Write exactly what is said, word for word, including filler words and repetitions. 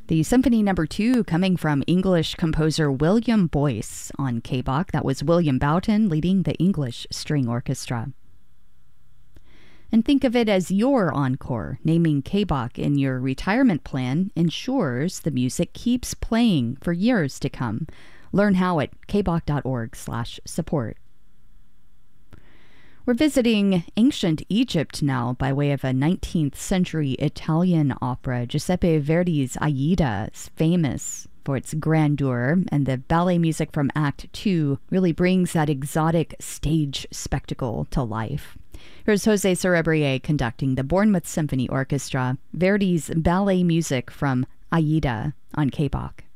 The Symphony Number Two coming from English composer William Boyce on K B O C. That was William Boughton leading the English String Orchestra. And think of it as your encore. Naming K B O C in your retirement plan ensures the music keeps playing for years to come. Learn how at kboc.org slash support. We're visiting ancient Egypt now by way of a nineteenth century Italian opera. Giuseppe Verdi's Aida is famous for its grandeur, and the ballet music from Act Two really brings that exotic stage spectacle to life. Here's Jose Cerebrier conducting the Bournemouth Symphony Orchestra, Verdi's ballet music from Aida on K B O C.